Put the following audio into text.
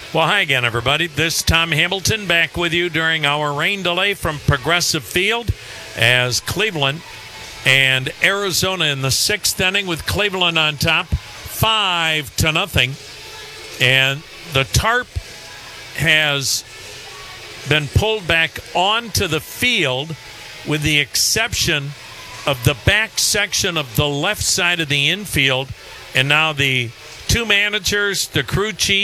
Well, hi again, everybody. This is Tom Hamilton back with you during our rain delay from Progressive Field as Cleveland and Arizona in the sixth inning with Cleveland on top, 5-0. And the tarp has been pulled back onto the field with the exception of the back section of the left side of the infield. And now the two managers, the crew chief,